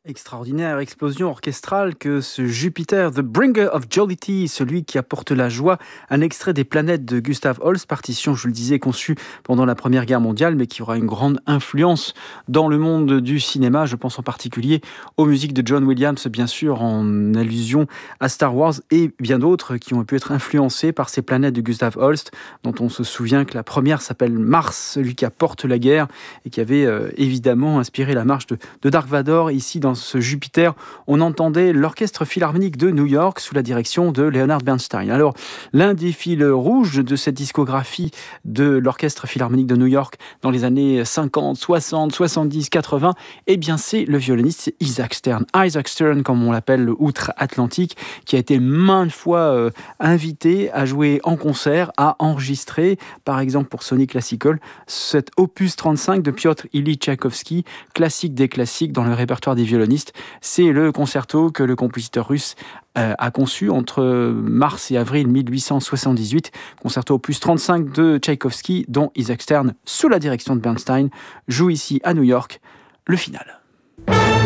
Extraordinaire explosion orchestrale que ce Jupiter, The Bringer of Jollity, celui qui apporte la joie, un extrait des Planètes de Gustav Holst, partition, je le disais, conçue pendant la Première Guerre mondiale, mais qui aura une grande influence dans le monde du cinéma. Je pense en particulier aux musiques de John Williams, bien sûr, en allusion à Star Wars, et bien d'autres qui ont pu être influencés par ces planètes de Gustav Holst, dont on se souvient que la première s'appelle Mars, celui qui apporte la guerre, et qui avait évidemment inspiré la marche de Dark Vador. Ici, dans ce Jupiter, on entendait l'Orchestre Philharmonique de New York sous la direction de Leonard Bernstein. Alors, l'un des fils rouges de cette discographie de l'Orchestre Philharmonique de New York dans les années 50, 60, 70, 80, eh bien, c'est le violoniste Isaac Stern. Isaac Stern, comme on l'appelle outre-Atlantique, qui a été maintes fois invité à jouer en concert, à enregistrer, par exemple pour Sony Classical, cet opus 35 de Piotr Ilyich Tchaïkovski, classique des classiques dans le répertoire des violonistes. C'est le concerto que le compositeur russe a conçu entre mars et avril 1878, concerto opus 35 de Tchaïkovski, dont Isaac Stern, sous la direction de Bernstein, joue ici à New York le final.